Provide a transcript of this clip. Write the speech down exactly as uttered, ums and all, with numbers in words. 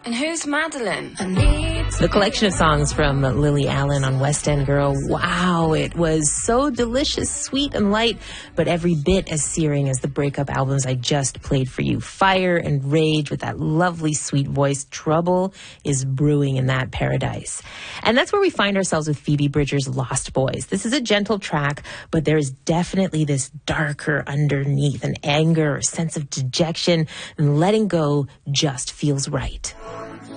And who's Madeline? The collection of songs from Lily Allen on West End Girl. Wow, it was so delicious, sweet and light, but every bit as searing as the breakup albums I just played for you. Fire and rage with that lovely, sweet voice. Trouble is brewing in that paradise. And that's where we find ourselves with Phoebe Bridgers' Lost Boys. This is a gentle track, but there is definitely this darker underneath, an anger, a sense of dejection, and letting go just feels right.